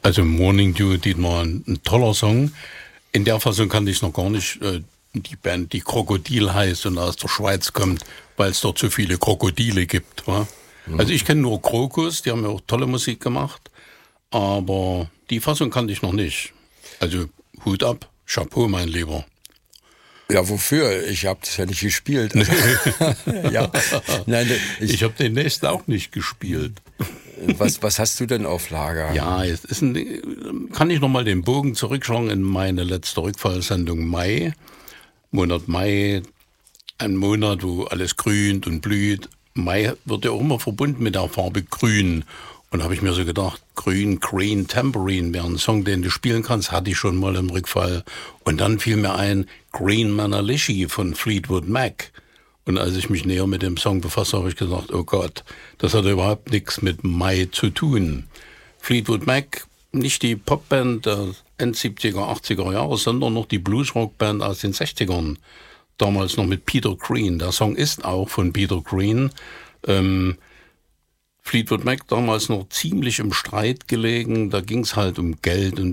Also Morning Dew, Dietmar, ein toller Song. In der Fassung kannte ich noch gar nicht. Die Band, die Krokodil heißt und aus der Schweiz kommt, weil es dort so viele Krokodile gibt. Wa? Also ich kenne nur Krokus, die haben ja auch tolle Musik gemacht, aber die Fassung kannte ich noch nicht. Also Hut ab, Chapeau, mein Lieber. Ja, wofür? Ich habe das ja nicht gespielt. Also, ja, nein, Ich habe den nächsten auch nicht gespielt. Was hast du denn auf Lager? Ja, kann ich nochmal den Bogen zurückschlagen in meine letzte Rückfallsendung Mai. Monat Mai, ein Monat, wo alles grünt und blüht. Mai wird ja auch immer verbunden mit der Farbe Grün. Und habe ich mir so gedacht, Grün, Green, Tambourine wäre ein Song, den du spielen kannst, hatte ich schon mal im Rückfall. Und dann fiel mir ein Green Manalishi von Fleetwood Mac. Und als ich mich näher mit dem Song befasst habe, habe ich gesagt, oh Gott, das hat überhaupt nichts mit Mai zu tun. Fleetwood Mac, nicht die Popband der End 70er, 80er Jahre, sondern noch die Bluesrockband aus den 60ern. Damals noch mit Peter Green. Der Song ist auch von Peter Green. Fleetwood Mac damals noch ziemlich im Streit gelegen. Da ging es halt um Geld und